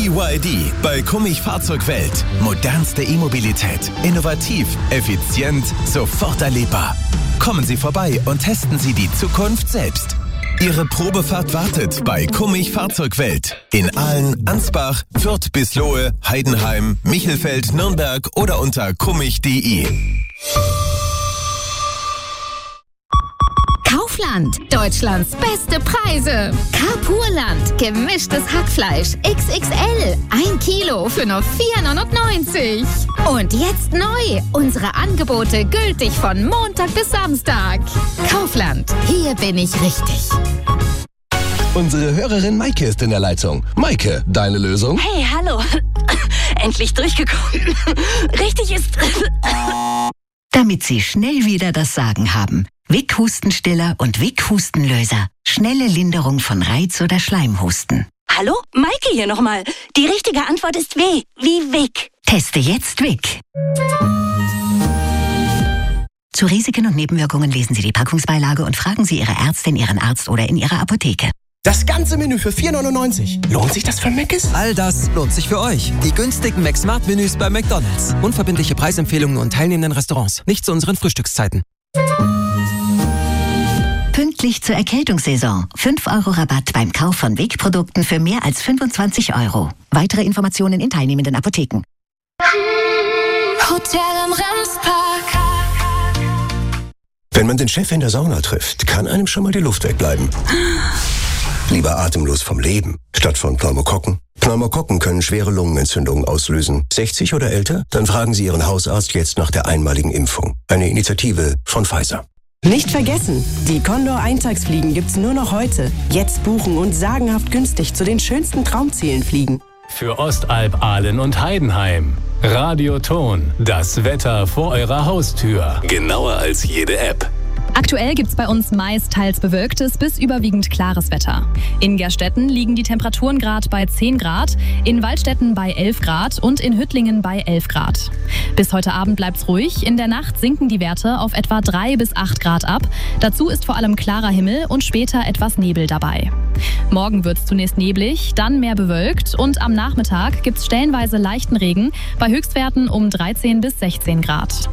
BYD bei Kummich Fahrzeugwelt. Modernste E-Mobilität. Innovativ, effizient, sofort erlebbar. Kommen Sie vorbei und testen Sie die Zukunft selbst. Ihre Probefahrt wartet bei Kummich Fahrzeugwelt. In Aalen, Ansbach, Fürth, Bislohe, Heidenheim, Michelfeld, Nürnberg oder unter kummich.de. Kaufland, Deutschlands beste Preise. Carpurland, gemischtes Hackfleisch XXL, 1 Kilo für nur 4,99 €. Und jetzt neu, unsere Angebote gültig von Montag bis Samstag. Kaufland, hier bin ich richtig. Unsere Hörerin Maike ist in der Leitung. Maike, deine Lösung? Hey, hallo. Endlich durchgekommen. Richtig ist... Damit Sie schnell wieder das Sagen haben. Wick Hustenstiller und Wick Hustenlöser. Schnelle Linderung von Reiz- oder Schleimhusten. Hallo? Maike hier nochmal. Die richtige Antwort ist W. Wie Wick. Teste jetzt Wick. Zu Risiken und Nebenwirkungen lesen Sie die Packungsbeilage und fragen Sie Ihre Ärztin, Ihren Arzt oder in Ihrer Apotheke. Das ganze Menü für 4,99 €. Lohnt sich das für Mc's? All das lohnt sich für euch. Die günstigen McSmart-Menüs bei McDonald's. Unverbindliche Preisempfehlungen und teilnehmenden Restaurants. Nicht zu unseren Frühstückszeiten. Pünktlich zur Erkältungssaison. 5 € Rabatt beim Kauf von Wick-Produkten für mehr als 25 €. Weitere Informationen in teilnehmenden Apotheken. Hotel am Remspark. Wenn man den Chef in der Sauna trifft, kann einem schon mal die Luft wegbleiben. Lieber atemlos vom Leben, statt von Pneumokokken. Pneumokokken können schwere Lungenentzündungen auslösen. 60 oder älter? Dann fragen Sie Ihren Hausarzt jetzt nach der einmaligen Impfung. Eine Initiative von Pfizer. Nicht vergessen, die Condor-Eintagsfliegen gibt's nur noch heute. Jetzt buchen und sagenhaft günstig zu den schönsten Traumzielen fliegen. Für Ostalb, Aalen und Heidenheim. Radioton, das Wetter vor eurer Haustür. Genauer als jede App. Aktuell gibt's bei uns meist teils bewölktes bis überwiegend klares Wetter. In Gerstetten liegen die Temperaturen gerade bei 10 Grad, in Waldstätten bei 11 Grad und in Hüttlingen bei 11 Grad. Bis heute Abend bleibt's ruhig, in der Nacht sinken die Werte auf etwa 3 bis 8 Grad ab. Dazu ist vor allem klarer Himmel und später etwas Nebel dabei. Morgen wird's zunächst neblig, dann mehr bewölkt und am Nachmittag gibt's stellenweise leichten Regen bei Höchstwerten um 13 bis 16 Grad.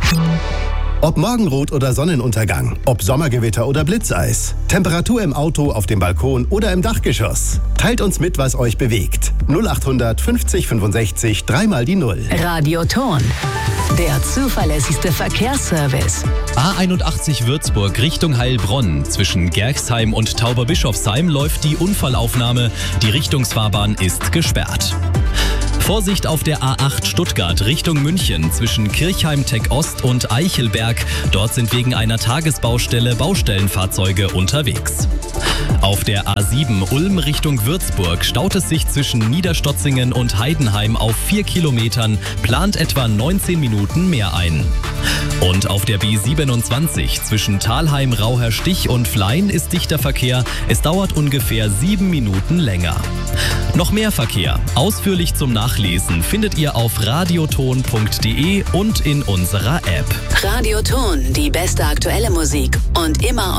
Ob Morgenrot oder Sonnenuntergang, ob Sommergewitter oder Blitzeis, Temperatur im Auto, auf dem Balkon oder im Dachgeschoss. Teilt uns mit, was euch bewegt. 0800 50 65 3 mal die 0. Radioton, der zuverlässigste Verkehrsservice. A81 Würzburg Richtung Heilbronn. Zwischen Gerxheim und Tauberbischofsheim läuft die Unfallaufnahme. Die Richtungsfahrbahn ist gesperrt. Vorsicht auf der A8 Stuttgart Richtung München zwischen Kirchheim-Tech Ost und Eichelberg. Dort sind wegen einer Tagesbaustelle Baustellenfahrzeuge unterwegs. Auf der A7 Ulm Richtung Würzburg staut es sich zwischen Niederstotzingen und Heidenheim auf 4 Kilometern, plant etwa 19 Minuten mehr ein. Und auf der B27 zwischen Thalheim, Rauherstich und Flein ist dichter Verkehr. Es dauert ungefähr 7 Minuten länger. Noch mehr Verkehr, ausführlich zum Nachlesen, findet ihr auf radioton.de und in unserer App. Radioton, die beste aktuelle Musik und immer